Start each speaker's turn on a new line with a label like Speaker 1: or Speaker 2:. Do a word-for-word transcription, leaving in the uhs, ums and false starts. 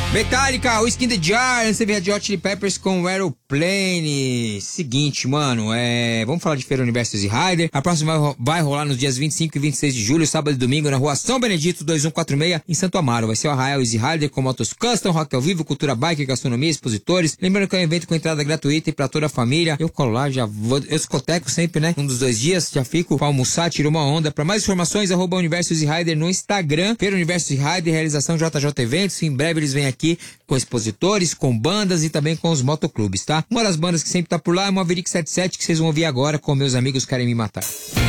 Speaker 1: Metallica, Whiskey in the Jar, antes Red Hot Chili Peppers com Aeroplane. Seguinte, mano, é... vamos falar de Feira Universo Easy Rider. A próxima vai, vai rolar nos dias vinte e cinco e vinte e seis de julho, sábado e domingo, na rua São Benedito dois um quatro seis, em Santo Amaro. Vai ser o Arraial Easy Rider com motos custom, rock ao vivo, cultura bike, gastronomia, expositores. Lembrando que é um evento com entrada gratuita e pra toda a família. Eu colo lá, já vou, eu escoteco sempre, né? Um dos dois dias, já fico pra almoçar, tiro uma onda. Pra mais informações, arroba Universo Easy Rider no Instagram. Feira Universo Easy Rider, realização J J Eventos. Em breve eles vêm aqui com expositores, com bandas e também com os motoclubes, tá? Uma das bandas que sempre tá por lá é o Maverick setenta e sete, que vocês vão ouvir agora com Meus Amigos Querem Me Matar.